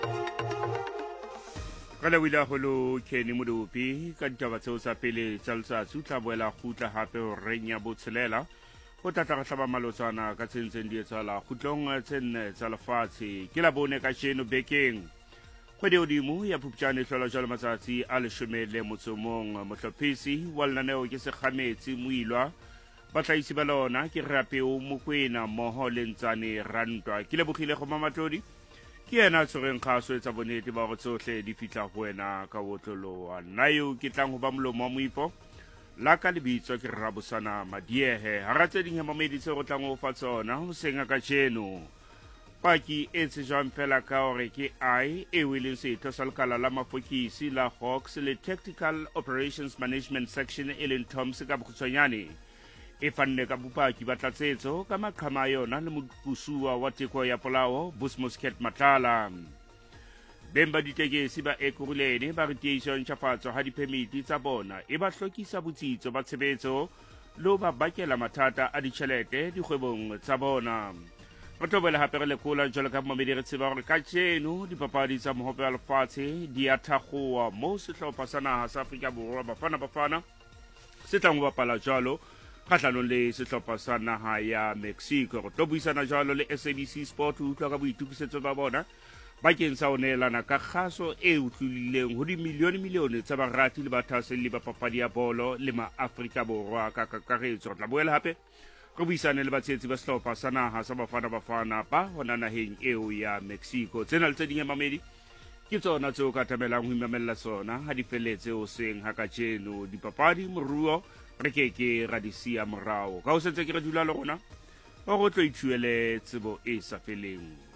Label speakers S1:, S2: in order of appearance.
S1: Kala wila holo Kenny Mudupi ka ditaba tseo tsa pele tsa letsatsi tla boela gutla hape ho renya botshelela go tlatla ga hlaba malotsana ka tsentseng di etsala gutlong tsenne tsa lefatshe ke la bone ka jeno bekeng kgwedi hodimo ya Phupjane hlola jalo matsatsi a 10 motsomong mohlophisi wa lenaneo ke sekgametsi moilwa batlhaisi ba lona ke Rapeo Mokoena mmoho le Ntsane Rantwa ke lebogile go Mamatlodi ke yena tshwereng kgaso etsa bonnete ba go tsohle di fitla go wena ka botloloa nna yo ke tlang ho ba molomo wa moipo la ka lebitso ke Rabosana Madiehe ha ra tse ding mameditse go tlang ho fa tsona ho senga ka jeno paki e tsejwang fela ka hore ke ai e wileng setho sa lekala la mafokisi la Hawks le Tactical Operations Management Section e leng TOMS ka bokgutshwanyane e fanne ka bopaki ba tlatsetso ka maqhama a yona le mokusua wa teko ya polao Busmusket Matlala bemba ditekesi ba ekurulene ba re tieso ntjhafatso ha diphemiti tsa bona e ba hlokisa botsitso ba tshebetso lo ba bakela mathata a ditjhelete dikgwebong tsa bona re tobela hape re lekola jwalo ka momedi re tseba gore ka jeno dipapadi tsa mohope wa lefatshe di a thakgoa mo sehlopha sa naha sa Afrika Borwa Bafana se tlang ho bapala jwalo kgahlanong le sehlopha sa naha ya Mexico re tlo buisana jwalo le SABC Sport ho utlwa ka boitukisetso ba bona bakeng sa ho neelana ka kgaso e utlwileng ho dimilione tsa barati le bathaseli ba papadi ya bolo le ma-Afrika Borwa ka kakaretso re tla boela hape re buisane le batshetsi ba sehlopha sa naha sa Bafana ba hona naheng eo ya Mexico tsena le tse ding mamedi ke tsona tseo ka tamelang ho imamella tsona ha di feletse ho seng ha ka jeno dipapadi moruo re ke ra di sia morao ka ho setse ke re dula le rona o go tlo ithuele tsebo e sa feleng